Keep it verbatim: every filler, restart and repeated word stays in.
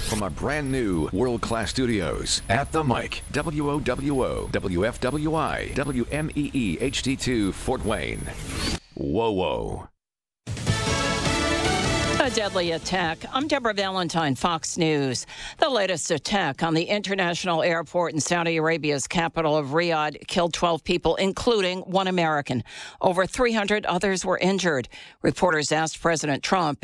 from our brand new world-class studios at the mic. W O W O, W F W I, W M E E H D two, Fort Wayne. Whoa, whoa. A deadly attack. I'm Deborah Valentine, Fox News. The latest attack on the international airport in Saudi Arabia's capital of Riyadh killed twelve people, including one American. Over three hundred others were injured. Reporters asked President Trump